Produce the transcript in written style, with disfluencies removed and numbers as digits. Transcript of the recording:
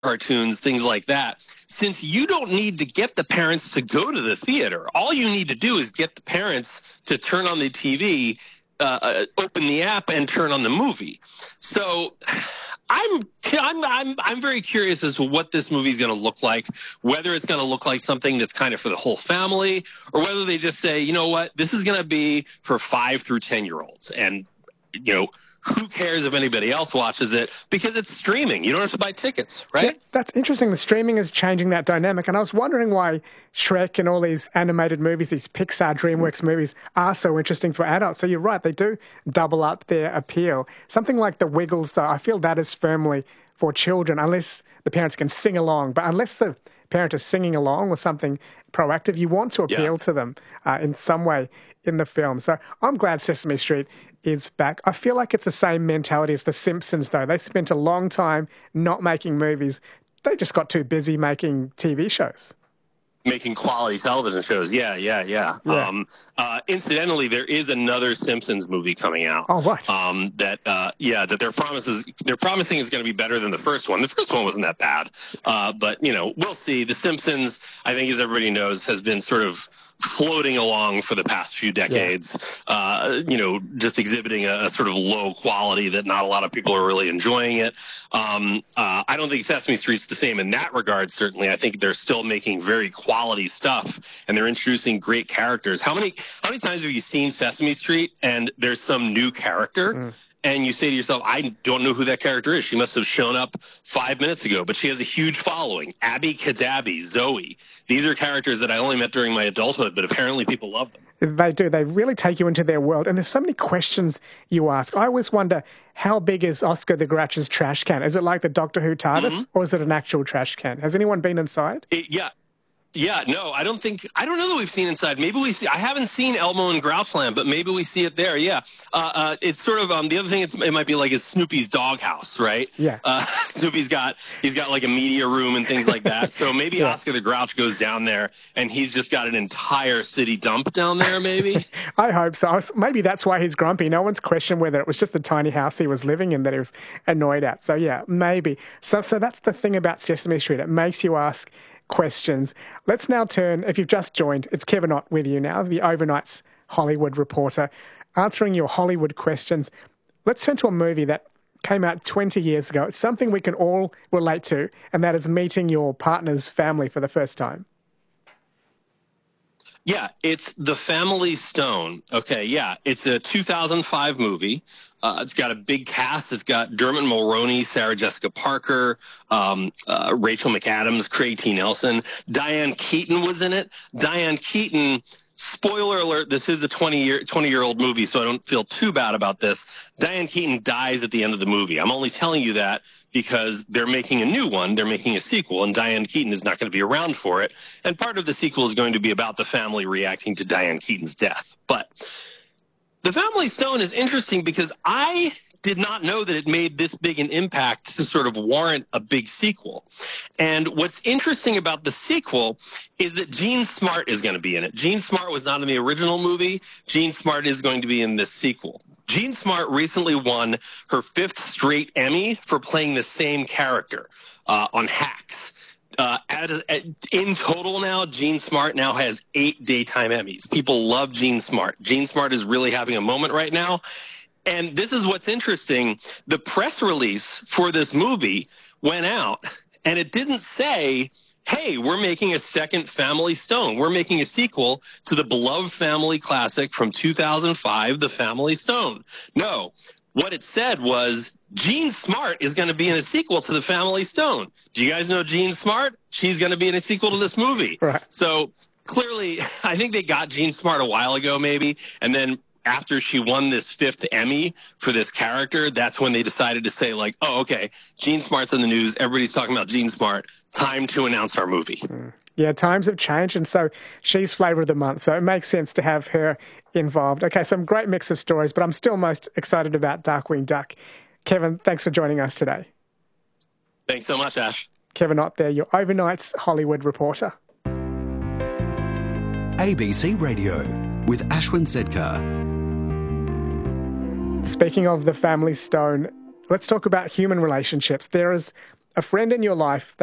cartoons, things like that. Since you don't need to get the parents to go to the theater, all you need to do is get the parents to turn on the TV, open the app, and turn on the movie. So I'm very curious as to what this movie is going to look like, whether it's going to look like something that's kind of for the whole family, or whether they just say, you know what, this is going to be for 5 through 10-year-olds. And, you know, who cares if anybody else watches it, because it's streaming. You don't have to buy tickets, right? Yeah, that's interesting. The streaming is changing that dynamic. And I was wondering why Shrek and all these animated movies, these Pixar, DreamWorks movies, are so interesting for adults. So you're right, they do double up their appeal. Something like The Wiggles, though, I feel that is firmly for children, unless the parents can sing along. But unless the parent is singing along or something proactive, you want to appeal to them in some way in the film. So I'm glad Sesame Street is back. I feel like it's the same mentality as The Simpsons, though. They spent a long time not making movies. They just got too busy making TV shows. Making quality television shows. Yeah. Incidentally, there is another Simpsons movie coming out. Oh, what? That they're promising is going to be better than the first one. The first one wasn't that bad. But, you know, we'll see. The Simpsons, I think, as everybody knows, has been sort of floating along for the past few decades, just exhibiting a sort of low quality that not a lot of people are really enjoying it. I don't think Sesame Street's the same in that regard, certainly. I think they're still making very quality stuff, and they're introducing great characters. How many times have you seen Sesame Street and there's some new character? And you say to yourself, I don't know who that character is. She must have shown up 5 minutes ago, but she has a huge following. Abby Cadabby, Zoe. These are characters that I only met during my adulthood, but apparently people love them. They do. They really take you into their world. And there's so many questions you ask. I always wonder, how big is Oscar the Grouch's trash can? Is it like the Doctor Who TARDIS, or is it an actual trash can? Has anyone been inside? Yeah, no, I don't know that we've seen inside. Maybe we see, I haven't seen Elmo and Grouchland, but maybe we see it there. Yeah. It's sort of, the other thing it might be like is Snoopy's doghouse, right? Yeah. Snoopy's got like a media room and things like that. So maybe Oscar the Grouch goes down there and he's just got an entire city dump down there, maybe. I hope so. Maybe that's why he's grumpy. No one's questioned whether it was just the tiny house he was living in that he was annoyed at. So yeah, maybe. So that's the thing about Sesame Street. It makes you ask questions. Let's now turn, if you've just joined, it's Kevin Ott with you now, the Overnight's Hollywood reporter, answering your Hollywood questions. Let's turn to a movie that came out 20 years ago. It's something we can all relate to, and that is meeting your partner's family for the first time. Yeah, it's The Family Stone. Okay, yeah, it's a 2005 movie. It's got a big cast. It's got Dermot Mulroney, Sarah Jessica Parker, Rachel McAdams, Craig T. Nelson. Diane Keaton was in it. Diane Keaton, spoiler alert, this is a 20-year-old movie, so I don't feel too bad about this. Diane Keaton dies at the end of the movie. I'm only telling you that because they're making a new one. They're making a sequel, and Diane Keaton is not going to be around for it. And part of the sequel is going to be about the family reacting to Diane Keaton's death. But The Family Stone is interesting because I did not know that it made this big an impact to sort of warrant a big sequel. And what's interesting about the sequel is that Jean Smart is going to be in it. Jean Smart was not in the original movie. Jean Smart is going to be in this sequel. Jean Smart recently won her 5th straight Emmy for playing the same character on Hacks. In total now, Jean Smart now has 8 daytime Emmys. People love Jean Smart. Jean Smart is really having a moment right now. And this is what's interesting. The press release for this movie went out, and it didn't say, hey, we're making a second Family Stone. We're making a sequel to the beloved family classic from 2005, The Family Stone. No. What it said was, Jean Smart is going to be in a sequel to The Family Stone. Do you guys know Jean Smart? She's going to be in a sequel to this movie. Right. So clearly, I think they got Jean Smart a while ago, maybe, and then after she won this 5th Emmy for this character, that's when they decided to say, like, oh, okay, Jean Smart's in the news. Everybody's talking about Jean Smart. Time to announce our movie. Yeah, times have changed, and so she's Flavour of the Month, so it makes sense to have her involved. Okay, some great mix of stories, but I'm still most excited about Darkwing Duck. Kevin, thanks for joining us today. Thanks so much, Ash. Kevin Ott there, your Overnight's Hollywood reporter. ABC Radio with Ashwin Sedkar. Speaking of The Family Stone, let's talk about human relationships. There is a friend in your life